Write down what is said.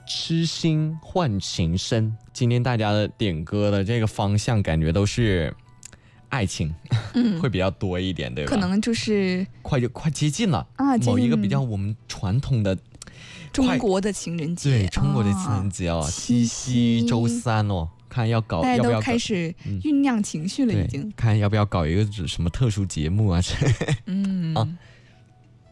痴心换情深。今天大家的点歌的这个方向感觉都是爱情，会比较多一点，对吧？ 可能就是快接近了某一个比较我们传统的中国的情人节， 对，中国的情人节哦，七夕周三哦，看要搞， 大家都要不要开始酝酿情绪了，已经。 看要不要搞一个什么特殊节目啊？